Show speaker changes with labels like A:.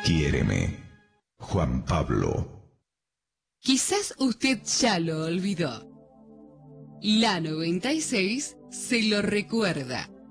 A: Quiéreme, Juan Pablo.
B: Quizás usted ya lo olvidó. La 96 se lo recuerda.